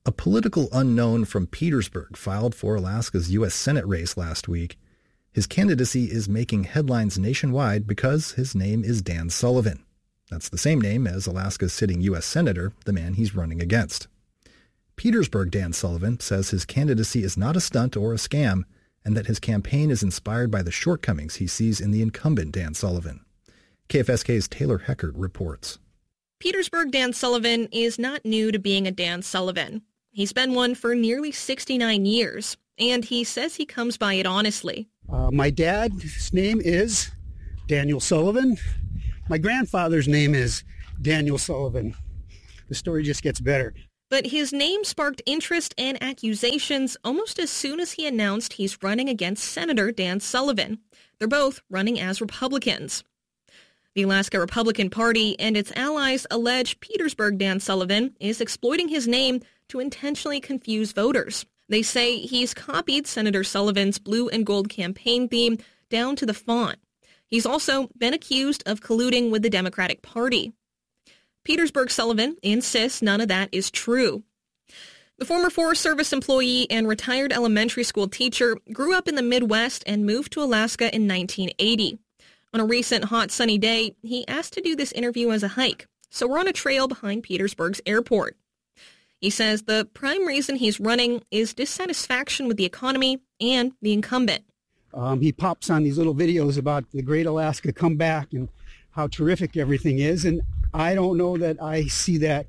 A political unknown from Petersburg filed for Alaska's U.S. Senate race last week. His candidacy is making headlines nationwide because his name is Dan Sullivan. That's the same name as Alaska's sitting U.S. Senator, the man he's running against. Petersburg Dan Sullivan says his candidacy is not a stunt or a scam, and that his campaign is inspired by the shortcomings he sees in the incumbent Dan Sullivan. KFSK's Taylor Heckert reports. Petersburg Dan Sullivan is not new to being a Dan Sullivan. He's been one for nearly 69 years, and he says he comes by it honestly. My dad's name is Daniel Sullivan. My grandfather's name is Daniel Sullivan. The story just gets better. But his name sparked interest and accusations almost as soon as he announced he's running against Senator Dan Sullivan. They're both running as Republicans. The Alaska Republican Party and its allies allege Petersburg Dan Sullivan is exploiting his name to intentionally confuse voters. They say he's copied Senator Sullivan's blue and gold campaign theme down to the font. He's also been accused of colluding with the Democratic Party. Petersburg Sullivan insists none of that is true. The former Forest Service employee and retired elementary school teacher grew up in the Midwest and moved to Alaska in 1980. On a recent hot sunny day, he asked to do this interview as a hike, so we're on a trail behind Petersburg's airport. He says the prime reason he's running is dissatisfaction with the economy and the incumbent. He pops on these little videos about the Great Alaska Comeback and how terrific everything is, and I don't know that I see that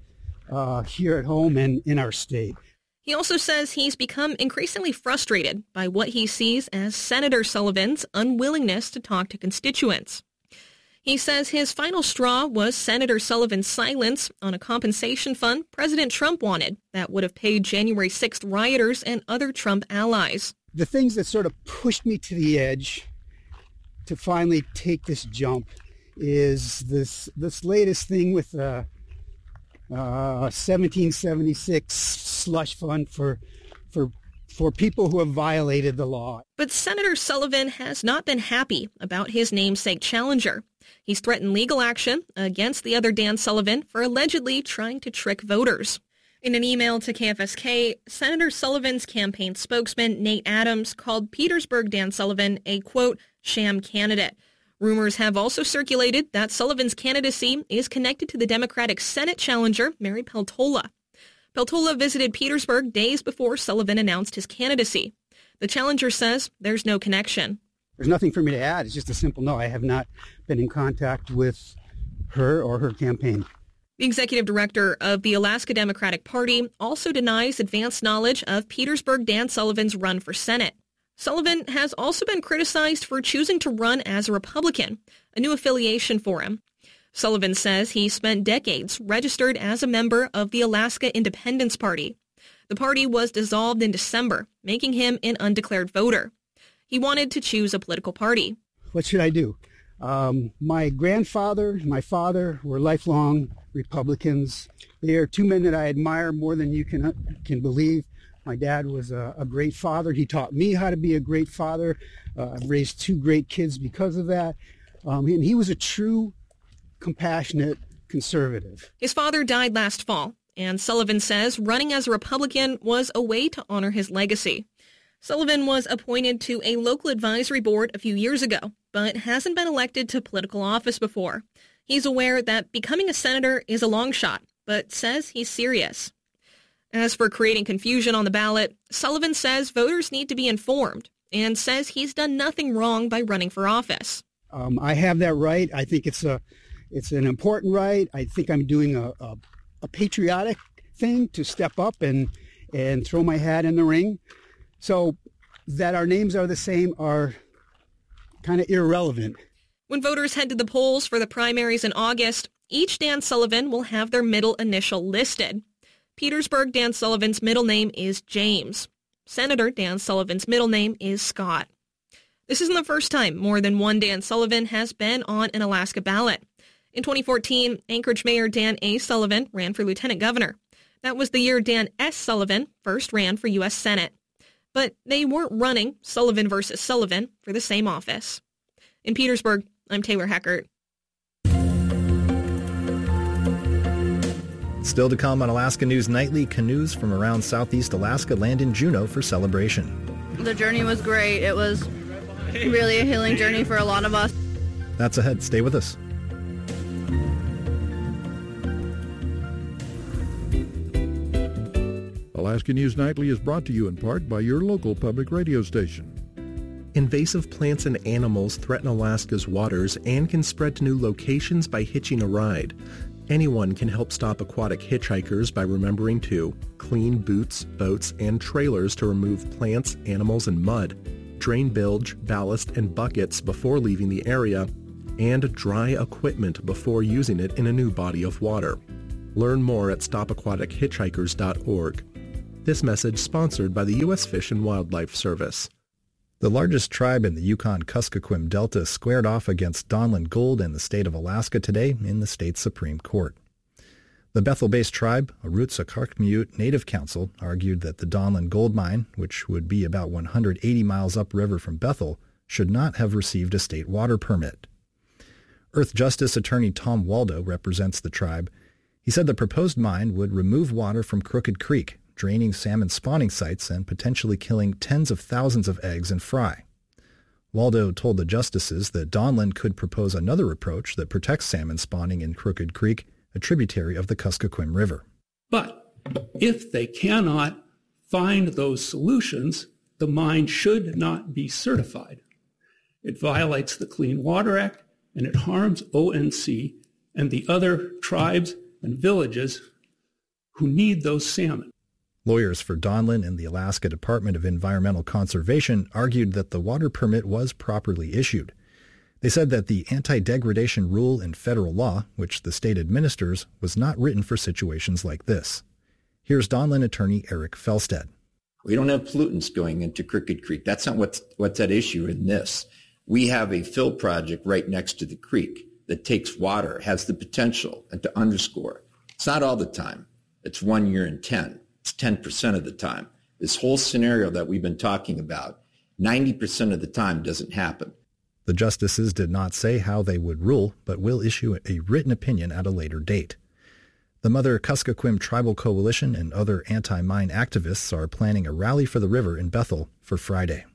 here at home and in our state. He also says he's become increasingly frustrated by what he sees as Senator Sullivan's unwillingness to talk to constituents. He says his final straw was Senator Sullivan's silence on a compensation fund President Trump wanted that would have paid January 6th rioters and other Trump allies. The things that sort of pushed me to the edge to finally take this jump is this latest thing with 1776 slush fund for people who have violated the law. But Senator Sullivan has not been happy about his namesake challenger. He's threatened legal action against the other Dan Sullivan for allegedly trying to trick voters. In an email to KFSK, Senator Sullivan's campaign spokesman, Nate Adams, called Petersburg Dan Sullivan a, quote, sham candidate. Rumors have also circulated that Sullivan's candidacy is connected to the Democratic Senate challenger, Mary Peltola. Peltola visited Petersburg days before Sullivan announced his candidacy. The challenger says there's no connection. There's nothing for me to add. It's just a simple no. I have not been in contact with her or her campaign. The executive director of the Alaska Democratic Party also denies advanced knowledge of Petersburg Dan Sullivan's run for Senate. Sullivan has also been criticized for choosing to run as a Republican, a new affiliation for him. Sullivan says he spent decades registered as a member of the Alaska Independence Party. The party was dissolved in December, making him an undeclared voter. He wanted to choose a political party. What should I do? My grandfather, my father were lifelong Republicans. They are two men that I admire more than you can believe. My dad was a great father. He taught me how to be a great father. I've raised two great kids because of that. And he was a true, compassionate conservative. His father died last fall, and Sullivan says running as a Republican was a way to honor his legacy. Sullivan was appointed to a local advisory board a few years ago, but hasn't been elected to political office before. He's aware that becoming a senator is a long shot, but says he's serious. As for creating confusion on the ballot, Sullivan says voters need to be informed and says he's done nothing wrong by running for office. I have that right. I think it's an important right. I think I'm doing a patriotic thing to step up and throw my hat in the ring. So that our names are the same are kind of irrelevant. When voters head to the polls for the primaries in August, each Dan Sullivan will have their middle initial listed. Petersburg Dan Sullivan's middle name is James. Senator Dan Sullivan's middle name is Scott. This isn't the first time more than one Dan Sullivan has been on an Alaska ballot. In 2014, Anchorage Mayor Dan A. Sullivan ran for lieutenant governor. That was the year Dan S. Sullivan first ran for U.S. Senate. But they weren't running Sullivan versus Sullivan for the same office. In Petersburg, I'm Taylor Heckert. Still to come on Alaska News Nightly, canoes from around southeast Alaska land in Juneau for celebration. The journey was great. It was really a healing journey for a lot of us. That's ahead. Stay with us. Alaska News Nightly is brought to you in part by your local public radio station. Invasive plants and animals threaten Alaska's waters and can spread to new locations by hitching a ride. Anyone can help stop aquatic hitchhikers by remembering to clean boots, boats, and trailers to remove plants, animals, and mud, drain bilge, ballast, and buckets before leaving the area, and dry equipment before using it in a new body of water. Learn more at stopaquatichitchhikers.org. This message sponsored by the U.S. Fish and Wildlife Service. The largest tribe in the Yukon-Kuskokwim Delta squared off against Donlin Gold and the state of Alaska today in the state's Supreme Court. The Bethel-based tribe, Arutsakarkmiut Native Council, argued that the Donlin Gold Mine, which would be about 180 miles upriver from Bethel, should not have received a state water permit. Earth Justice attorney Tom Waldo represents the tribe. He said the proposed mine would remove water from Crooked Creek, draining salmon spawning sites and potentially killing tens of thousands of eggs and fry. Waldo told the justices that Donlin could propose another approach that protects salmon spawning in Crooked Creek, a tributary of the Kuskokwim River. But if they cannot find those solutions, the mine should not be certified. It violates the Clean Water Act, and it harms ONC and the other tribes and villages who need those salmon. Lawyers for Donlin and the Alaska Department of Environmental Conservation argued that the water permit was properly issued. They said that the anti-degradation rule in federal law, which the state administers, was not written for situations like this. Here's Donlin attorney Eric Felstead. We don't have pollutants going into Crooked Creek. That's not what's at issue in this. We have a fill project right next to the creek that takes water, has the potential, and to underscore, it's not all the time. It's 1 year in 10. It's 10% of the time. This whole scenario that we've been talking about, 90% of the time doesn't happen. The justices did not say how they would rule, but will issue a written opinion at a later date. The Mother Kuskokwim Tribal Coalition and other anti-mine activists are planning a rally for the river in Bethel for Friday.